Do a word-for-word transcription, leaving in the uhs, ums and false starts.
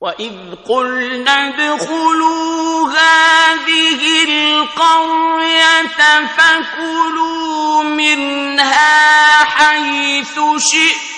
وَإِذْ قُلْنَا ادْخُلُوا هَٰذِهِ الْقَرْيَةَ فَكُلُوا مِنْهَا حَيْثُ شِئْتُمْ